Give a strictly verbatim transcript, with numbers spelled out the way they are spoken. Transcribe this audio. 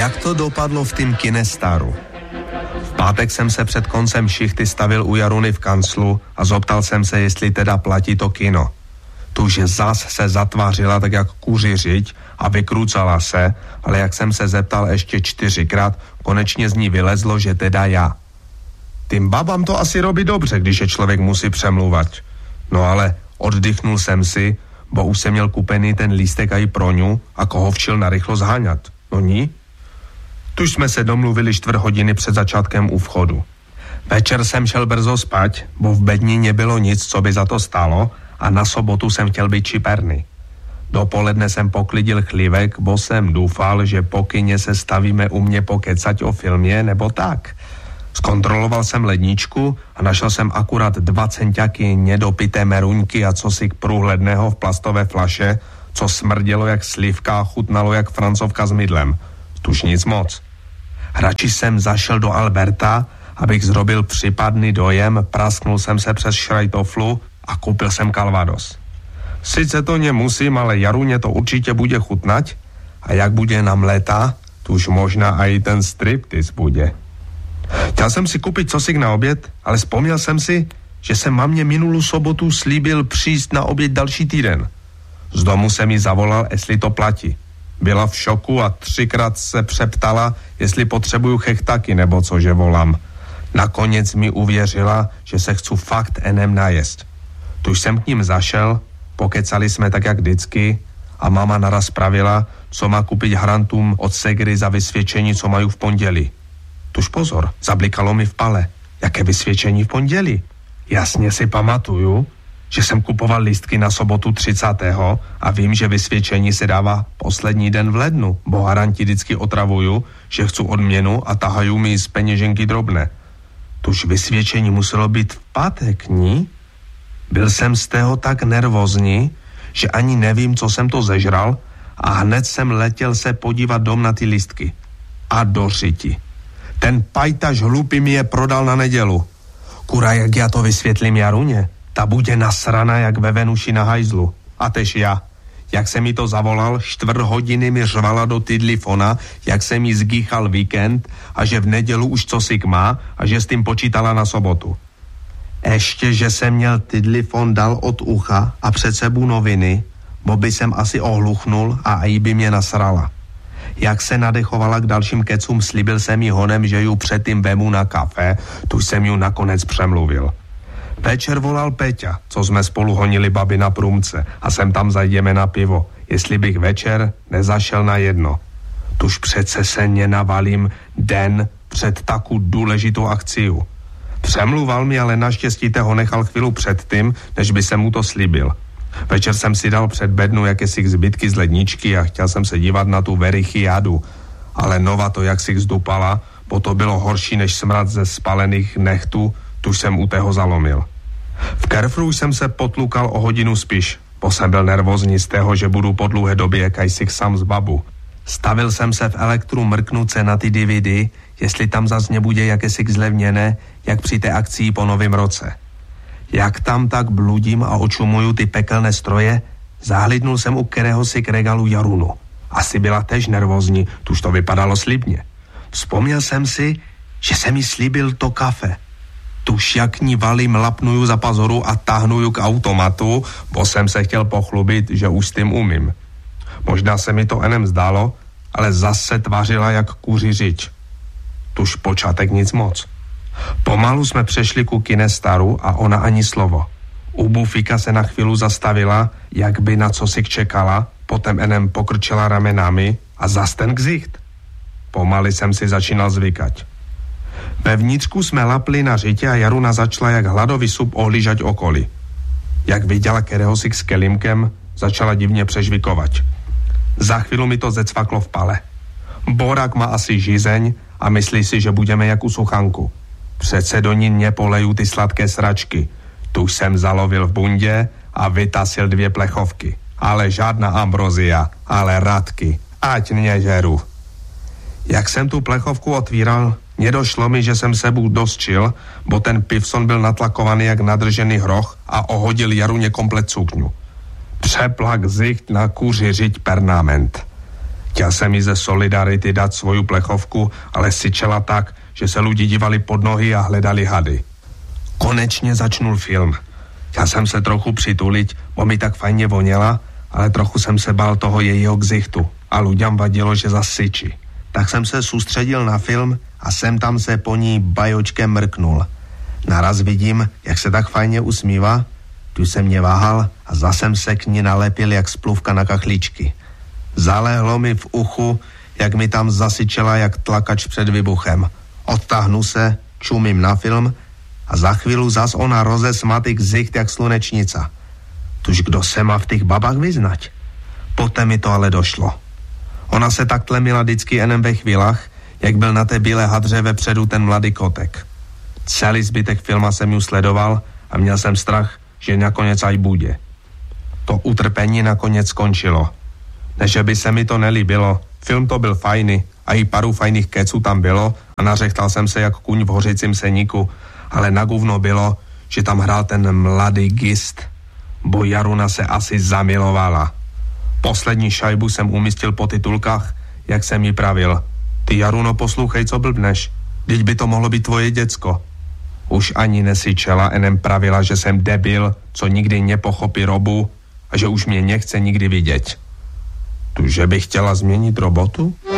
Jak to dopadlo v tým Kinestaru? V pátek jsem se před koncem šichty stavil u Jaruny v kanclu a zoptal jsem se, jestli teda platí to kino. Tuž zas se zatvářila tak jak kuři řiď a vykrucala se, ale jak jsem se zeptal ještě čtyřikrát, konečně z ní vylezlo, že teda já. Tým babám to asi robí dobře, když je člověk musí přemluvat. No ale oddychnul jsem si, bo už jsem měl kupený ten lístek aj pro ňu a koho včil narychlo zháňat. No ní? Tuž jsme se domluvili čtvrt hodiny před začátkem u vchodu. Večer jsem šel brzo spať, bo v bedni nebylo nic, co by za to stálo, a na sobotu jsem chtěl být čiperný. Dopoledne jsem poklidil chlívek, bo jsem doufal, že po kině se stavíme u mě pokecať o filmě, nebo tak. Zkontroloval jsem ledničku a našel jsem akurát dva centiaky nedopité meruňky a cosi průhledného v plastové flaše, co smrdělo jak slivka a chutnalo jak francovka s mydlem. Tuž nic moc. Radši jsem zašel do Alberta, abych zrobil případný dojem, prasknul jsem se přes šrajtoflu a koupil jsem Calvados. Sice to nemusím, ale Jaruně to určitě bude chutnať a jak bude nám léta, tuž možná i ten striptease bude. Chtěl jsem si koupit cosik na oběd, ale vzpomněl jsem si, že jsem mamě minulou sobotu slíbil přijít na oběd další týden. Z domu jsem jí zavolal, jestli to platí. Byla v šoku a třikrát se přeptala, jestli potřebuju chechtaky nebo cože volám. Nakonec mi uvěřila, že se chci fakt enem najest. Tuž jsem k ním zašel, pokecali jsme tak jak vždycky a mama naraz pravila, co má kupit hrantům od Segry za vysvědčení, co mají v pondělí. Tuž pozor, zablikalo mi v pale. Jaké vysvědčení v pondělí? Jasně si pamatuju, že jsem kupoval lístky na sobotu třicátého a vím, že vysvědčení se dává poslední den v lednu, bo haranti vždycky otravuju, že chci odměnu a tahají mi z peněženky drobné. Tuž vysvědčení muselo být v pátek, ní? Byl jsem z toho tak nervózní, že ani nevím, co jsem to zežral a hned jsem letěl se podívat dom na ty lístky. A do řiti. Ten pajtaš hlupý mi je prodal na nedělu. Kura, jak já to vysvětlím Jaruně? Ta bude nasraná jak ve Venuši na hajzlu. A tež já. Jak jsem mi to zavolal, čtvrt hodiny mi řvala do tidlifona, jak jsem jí zgýchal víkend a že v nedělu už cosik má a že s tím počítala na sobotu. Ještě, že jsem měl tidlifon dal od ucha a před sebou noviny, bo by jsem asi ohluchnul a i by mě nasrala. Jak se nadechovala k dalším kecům, slíbil jsem jí honem, že ju předtím vemu na kafe, tuž jsem ju nakonec přemluvil. Večer volal Peťa, co jsme spolu honili babi na průmce a sem tam zajdeme na pivo, jestli bych večer nezašel na jedno. Tuž přece se nenavalím den před taku důležitou akciu. Přemluval mi, ale naštěstí ho nechal chvíli předtím, než by se mu to slíbil. Večer jsem si dal před bednu jakési zbytky z ledničky a chtěl jsem se dívat na tu verichiádu, ale Nova to jak si zdupala, bo to bylo horší než smrad ze spalených nechtů, tuž jsem u tého zalomil. V Carrefouru jsem se potlukal o hodinu spíš, bo jsem byl nervózní z toho, že budu po dlouhé době jakajsi sám z babu. Stavil jsem se v Elektru mrknout se na ty D V D, jestli tam zas nebude jakési zlevněné, jak při té akcii po novém roce. Jak tam tak bludím a očumuju ty pekelné stroje, zahlídnul jsem u kteréhosi k regalu Jarunu. Asi byla tež nervózní, tuž to vypadalo slibně. Vzpomněl jsem si, že jsem jí slíbil to kafe. Tuž jak ní valím, lapnuju za pazoru a tahnuju k automatu, bo jsem se chtěl pochlubit, že už s tím umím. Možná se mi to enem zdálo, ale zase tvařila jak kuři řič. Tuž počátek nic moc. Pomalu jsme přešli ku Kinestaru a ona ani slovo. U bufíka se na chvíli zastavila, jak by na co si čekala, potom enem pokrčila ramenami a zas ten ksicht. Pomaly jsem si začínal zvykať. Ve vnitřku jsme lapli na řitě a Jaruna začala jak hladový sup ohlížať okolí. Jak viděla kerehosi s kelímkem, začala divně přežvikovat. Za chvíli mi to zecvaklo v pale. Borák má asi žízeň a myslí si, že budeme jak u suchanku. Přece do ní nepoleju ty sladké sračky. Tu jsem zalovil v bundě a vytasil dvě plechovky. Ale žádná ambrozia, ale radky. Ať nežeru. Jak jsem tu plechovku otvíral, nedošlo mi, že jsem sebou dostčil, bo ten pivson byl natlakovaný jak nadržený hroch a ohodil Jaruně komplet sukňu. Přeplak zicht na kuři řiď pernáment. Chtěl jsem jí ze solidarity dát svoju plechovku, ale syčela tak, že se lidi dívali pod nohy a hledali hady. Konečně začnul film. Chtěl jsem se trochu přitulit, bo mi tak fajně voněla, ale trochu jsem se bál toho jejího ksichtu a ľuďam vadilo, že zasyčí. Tak jsem se soustředil na film a sem tam se po ní bajočkem mrknul. Naraz vidím, jak se tak fajně usmívá, tu jsem mě váhal a zase se k ní nalepil jak splůvka na kachličky. Zalehlo mi v uchu, jak mi tam zasyčela jak tlakač před vybuchem. Odtáhnu se, čumím na film a za chvíli zas ona rozesmatý ksicht jak slunečnica. Tuž kdo se má v těch babách vyznať? Poté mi to ale došlo. Ona se tak tlemila vždycky jenom ve chvílách, jak byl na té bílé hadře vepředu ten mladý kotek. Celý zbytek filma jsem ju sledoval a měl jsem strach, že nakonec aj bude. To utrpení nakonec skončilo. Ne, že by se mi to nelíbilo, film to byl fajný a i paru fajných keců tam bylo a nařechtal jsem se jak kuň v hořícím seníku, ale na guvno bylo, že tam hrál ten mladý Gist, bo Jaruna se asi zamilovala. Poslední šajbu jsem umístil po titulkách, jak jsem jí pravil. Ty, Jaruno, poslouchej, co blbneš. Vždyť by to mohlo být tvoje děcko. Už ani nesyčela, enem pravila, že jsem debil, co nikdy nepochopí robu a že už mě nechce nikdy vidět. Tu, že bych chtěla změnit robotu?